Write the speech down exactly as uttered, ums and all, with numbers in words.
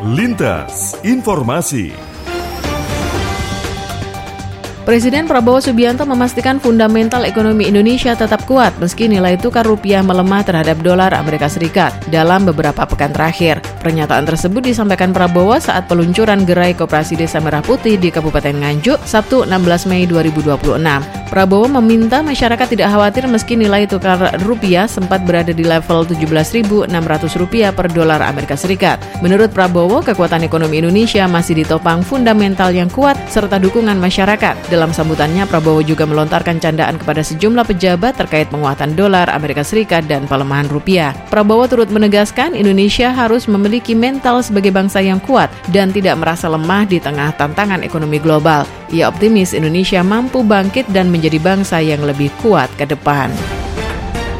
Lintas Informasi. Presiden Prabowo Subianto memastikan fundamental ekonomi Indonesia tetap kuat meski nilai tukar rupiah melemah terhadap dolar Amerika Serikat dalam beberapa pekan terakhir. Pernyataan tersebut disampaikan Prabowo saat peluncuran gerai Koperasi Desa Merah Putih di Kabupaten Nganjuk, Sabtu enam belas Mei dua ribu dua puluh enam. Prabowo meminta masyarakat tidak khawatir meski nilai tukar rupiah sempat berada di level tujuh belas ribu enam ratus rupiah per dolar Amerika Serikat. Menurut Prabowo, kekuatan ekonomi Indonesia masih ditopang fundamental yang kuat serta dukungan masyarakat. Dalam sambutannya, Prabowo juga melontarkan candaan kepada sejumlah pejabat terkait penguatan dolar Amerika Serikat dan pelemahan rupiah. Prabowo turut menegaskan Indonesia harus memiliki mental sebagai bangsa yang kuat dan tidak merasa lemah di tengah tantangan ekonomi global. Ia optimis Indonesia mampu bangkit dan menjadi bangsa yang lebih kuat ke depan.